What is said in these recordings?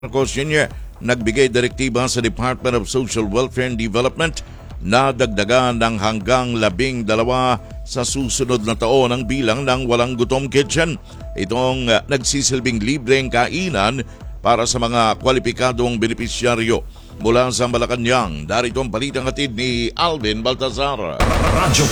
Marcos Jr. nagbigay direktiba sa Department of Social Welfare and Development na dagdagan ng hanggang 12 sa susunod na taon ang bilang ng walang gutom kitchen. Itong nagsisilbing libreng kainan para sa mga kwalipikadong benepisyaryo. Mula sa Malacanang, darito ang balitang hatid ni Alvin Baltazar. Radyo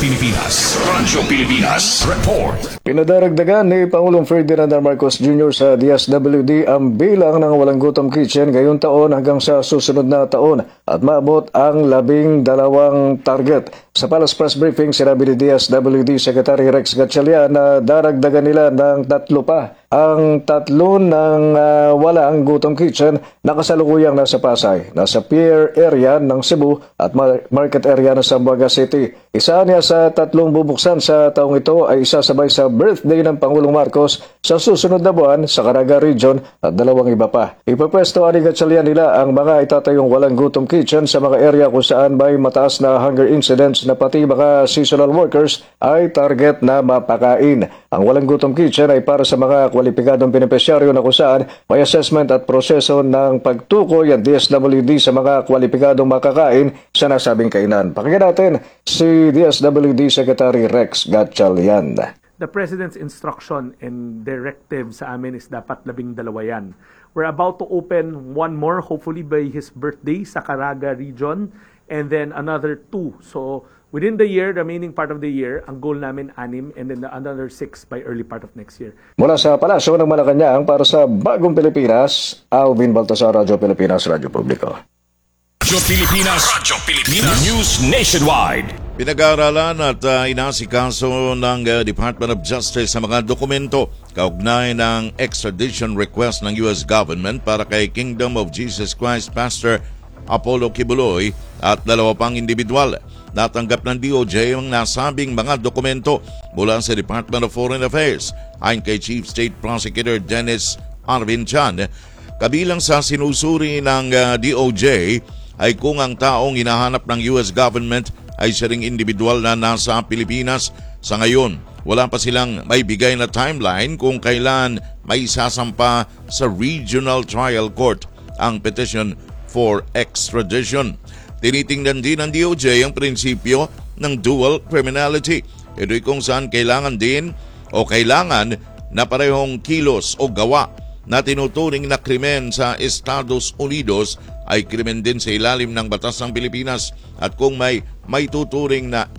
Pilipinas Report. Pinadaragdagan ni Pangulong Ferdinand Marcos Jr. sa DSWD ang bilang ng walang gutom kitchen ngayong taon hanggang sa susunod na taon at maabot ang 12 target. Sa Palace Press Briefing, sinabi ni DSWD Secretary Rex Gatchalian na daragdagan nila ng 3 pa. Ang 3 ng walang gutom kitchen na kasalukuyang nasa Pasay, nasa Pier area ng Cebu at Market area ng Zamboanga City. Isa niya sa 3 bubuksan sa taong ito ay isasabay sa birthday ng Pangulong Marcos sa susunod na buwan sa Caraga Region at 2 iba pa. Ipapwesto ni Gatchalian nila ang mga itatayong walang gutom kitchen sa mga area kung saan may mataas na hunger incidents na pati mga seasonal workers ay target na mapakain. Ang walang gutom kitchen ay para sa mga kwalipikadong benepisyaryo na kung saan may assessment at proseso ng pagtukoy ang DSWD sa mga kwalipikadong makakain sa nasabing kainan. Pakinggan natin si DSWD Secretary Rex Gatchalian. The President's instruction and directive sa amin is dapat 12 yan. We're about to open one more, hopefully by his birthday sa Caraga Region, and then another 2. So within the year, remaining part of the year, ang goal namin 6 and then another 6 by early part of next year. Mula sa Palasyo ng Malacanang para sa Bagong Pilipinas, Alvin Baltazar, Radyo Pilipinas, Radyo Publiko. Radyo Pilipinas News Nationwide. Pinag-aaralan at inasikaso ng Department of Justice sa mga dokumento kaugnay ng extradition request ng U.S. government para kay Kingdom of Jesus Christ Pastor Apollo Kibuloy at 2 pang individual. Natanggap ng DOJ ang nasabing mga dokumento mula sa Department of Foreign Affairs. Ayon kay Chief State Prosecutor Dennis Arvin Chan, kabilang sa sinusuri ng DOJ ay kung ang taong hinahanap ng U.S. government ay siya ring individual na nasa Pilipinas. Sa ngayon, wala pa silang may bigay na timeline kung kailan may sasampa sa Regional Trial Court ang petition for extradition. Tinitingnan din ng DOJ ang prinsipyo ng dual criminality. Ito'y kung saan kailangan din o kailangan na parehong kilos o gawa na tinuturing na krimen sa Estados Unidos ay krimen din sa ilalim ng batas ng Pilipinas at kung may tuturing na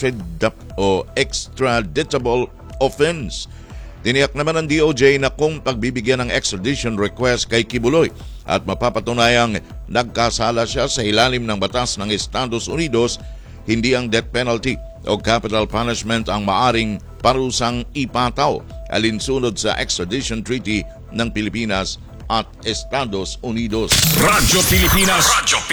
extraditable offense. Tiniyak naman ng DOJ na kung pagbibigyan ng extradition request kay Kibuloy at mapapatunayang nagkasala siya sa ilalim ng batas ng Estados Unidos, hindi ang death penalty o capital punishment ang maaring parusang ipataw alinsunod sa extradition treaty ng Pilipinas at Estados Unidos. Radyo Pilipinas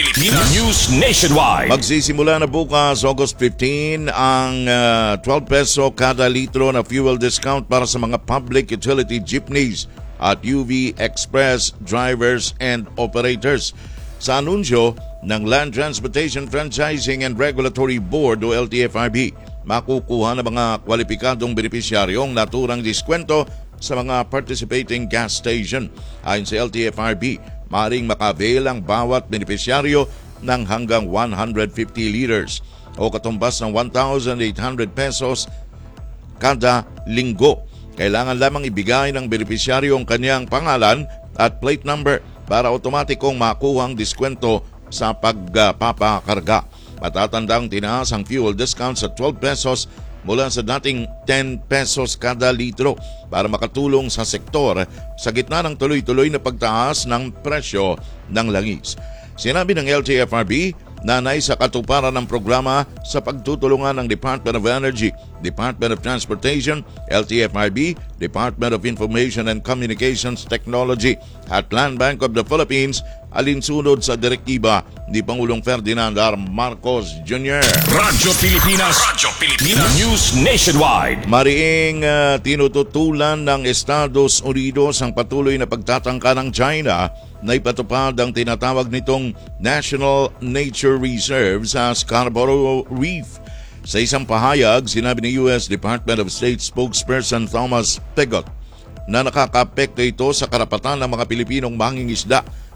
News Nationwide. Magsisimula na bukas August 15 ang 12 peso kada litro na fuel discount para sa mga public utility jeepneys at UV Express drivers and operators. Sa anunsyo ng Land Transportation Franchising and Regulatory Board o LTFRB, makukuha ng mga kwalipikadong benepisyaryong naturang diskwento sa mga participating gas station. Ayon sa LTFRB, maaaring makaavail ang bawat benepisyaryo ng hanggang 150 liters o katumbas ng 1,800 pesos kada linggo. Kailangan lamang ibigay ng benepisyaryo ang kanyang pangalan at plate number para otomatikong makuha ang diskwento sa pagpapakarga. Matatandang tinaas ang fuel discount sa 12 pesos mula sa dating 10 pesos kada litro para makatulong sa sektor sa gitna ng tuloy-tuloy na pagtaas ng presyo ng langis. Sinabi ng LTFRB na sa katuparan ng programa sa pagtutulungan ng Department of Energy, Department of Transportation, LTFRB, Department of Information and Communications Technology at Land Bank of the Philippines alinsunod sa direktiba ni Pangulong Ferdinand R. Marcos Jr. Radyo Pilipinas News Nationwide. Mariing tinututulan ng Estados Unidos ang patuloy na pagtatangka ng China na ipatupad ang tinatawag nitong National Nature Reserve sa Scarborough Reef. Sa isang pahayag, sinabi ni U.S. Department of State spokesperson Thomas Pigott na nakakaapekto ito sa karapatan ng mga Pilipinong mangingisda